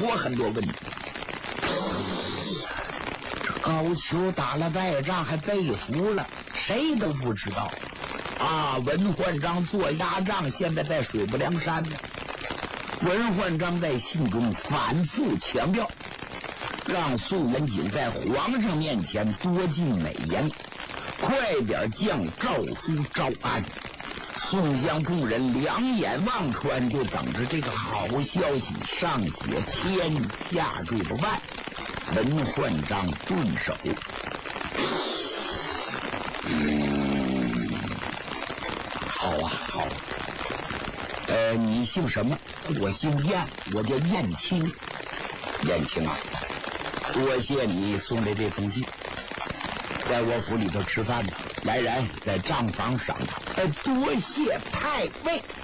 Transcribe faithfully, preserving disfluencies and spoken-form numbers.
活很多问题。高俅打了败仗还被俘了，谁都不知道啊。文焕章做压仗，现在在水泊梁山呢。文焕章在信中反复强调，让宋元锦在皇上面前多尽美言，快点降诏书招安。宋江众人两眼望穿，就等着这个好消息。上写千下坠的万，文焕章顿首。嗯，好啊，好啊。呃，你姓什么？我姓燕，我叫燕青。燕青啊，多谢你送来这封信，在我府里头吃饭呢。来人，在账房赏他。呃，多谢太尉。